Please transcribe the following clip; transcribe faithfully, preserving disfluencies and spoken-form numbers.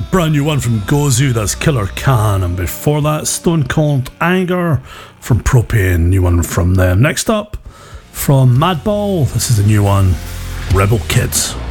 Brand new one from Gozu, that's Killer Khan. And before that, Stone Cold Anger from Propane, new one from them. Next up, from Madball, this is a new one, Rebel Kids.